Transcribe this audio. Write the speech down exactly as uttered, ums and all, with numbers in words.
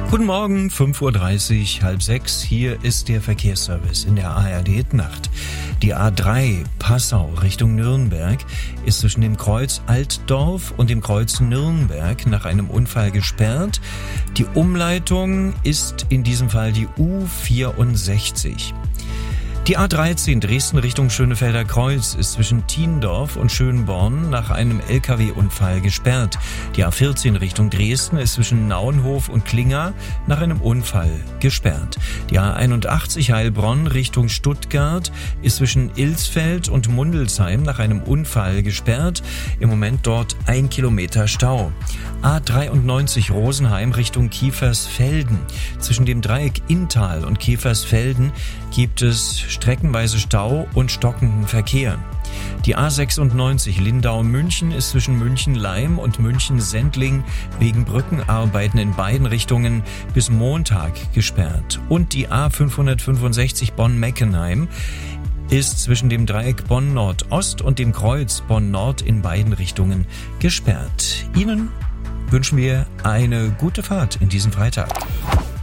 Guten Morgen, fünf Uhr dreißig, halb sechs. Hier ist der Verkehrsservice in der A R D-Nacht. Die A drei Passau Richtung Nürnberg ist zwischen dem Kreuz Altdorf und dem Kreuz Nürnberg nach einem Unfall gesperrt. Die Umleitung ist in diesem Fall die U vierundsechzig. Die A dreizehn Dresden Richtung Schönefelder Kreuz ist zwischen Thiendorf und Schönborn nach einem L K W-Unfall gesperrt. Die A vierzehn Richtung Dresden ist zwischen Nauenhof und Klinga nach einem Unfall gesperrt. Die A einundachtzig Heilbronn Richtung Stuttgart ist zwischen Ilsfeld und Mundelsheim nach einem Unfall gesperrt. Im Moment dort ein Kilometer Stau. A dreiundneunzig Rosenheim Richtung Kiefersfelden. Zwischen dem Dreieck Inntal und Kiefersfelden gibt es streckenweise Stau und stockenden Verkehr. Die A sechsundneunzig Lindau-München ist zwischen München-Leim und München-Sendling wegen Brückenarbeiten in beiden Richtungen bis Montag gesperrt. Und die A fünfhundertfünfundsechzig Bonn-Meckenheim ist zwischen dem Dreieck Bonn-Nordost und dem Kreuz Bonn-Nord in beiden Richtungen gesperrt. Ihnen wünschen wir eine gute Fahrt in diesem Freitag.